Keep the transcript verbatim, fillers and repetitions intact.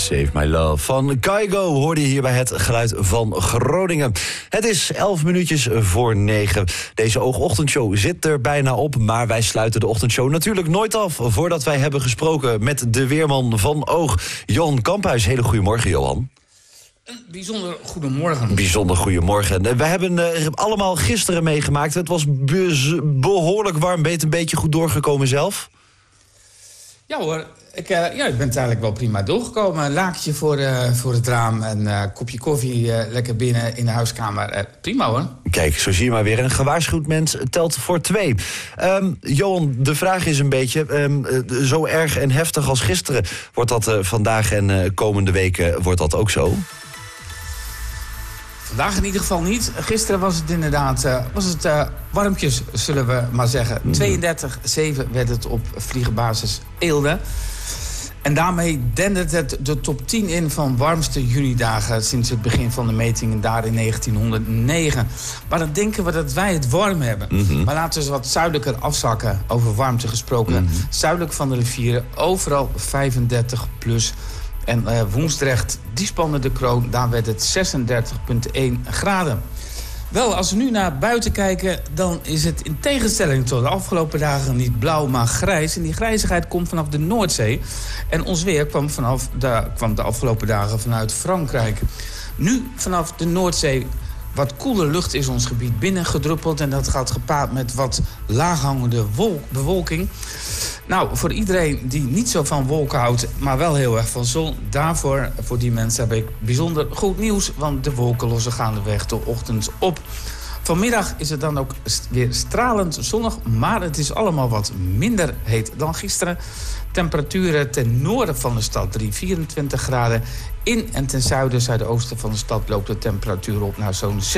Save My Love van Kygo hoorde je hier bij het geluid van Groningen. Het is elf minuutjes voor negen. Deze Oogochtendshow zit er bijna op, maar wij sluiten de ochtendshow natuurlijk nooit af voordat wij hebben gesproken met de weerman van Oog, Johan Kamphuis. Hele goedemorgen, Johan. Een bijzonder goedemorgen. Bijzonder goedemorgen. We hebben uh, allemaal gisteren meegemaakt. Het was be- behoorlijk warm. Ben je het een beetje goed doorgekomen zelf? Ja hoor, ik, uh, ja, ik ben het eigenlijk wel prima doorgekomen. Een laakje voor, uh, voor het raam en een uh, kopje koffie uh, lekker binnen in de huiskamer. Uh, prima hoor. Kijk, zo zie je maar weer. Een gewaarschuwd mens telt voor twee. Um, Johan, de vraag is een beetje, um, uh, zo erg en heftig als gisteren. Wordt dat uh, vandaag en uh, komende weken wordt dat ook zo? Vandaag in ieder geval niet. Gisteren was het inderdaad uh, was het, uh, warmpjes, zullen we maar zeggen. Mm. tweeëndertig komma zeven werd het op vliegbasis Eelde. En daarmee dendert het de top tien in van warmste junidagen sinds het begin van de metingen daar in negentienhonderdnegen. Maar dan denken we dat wij het warm hebben. Mm-hmm. Maar laten we eens wat zuidelijker afzakken, over warmte gesproken. Mm-hmm. Zuidelijk van de rivieren, overal vijfendertig plus. En uh, Woensdrecht, die spande de kroon, daar werd het zesendertig komma één graden. Wel, als we nu naar buiten kijken, dan is het in tegenstelling tot de afgelopen dagen niet blauw, maar grijs. En die grijzigheid komt vanaf de Noordzee. En ons weer kwam, vanaf de, kwam de afgelopen dagen vanuit Frankrijk. Nu vanaf de Noordzee wat koele lucht is ons gebied binnengedruppeld. En dat gaat gepaard met wat laaghangende wolk, bewolking. Nou, voor iedereen die niet zo van wolken houdt, maar wel heel erg van zon, daarvoor, voor die mensen heb ik bijzonder goed nieuws, want de wolken lossen gaandeweg de ochtend op. Vanmiddag is het dan ook weer stralend zonnig, maar het is allemaal wat minder heet dan gisteren. Temperaturen ten noorden van de stad drie, vierentwintig graden. In en ten zuiden, zuidoosten van de stad loopt de temperatuur op naar zo'n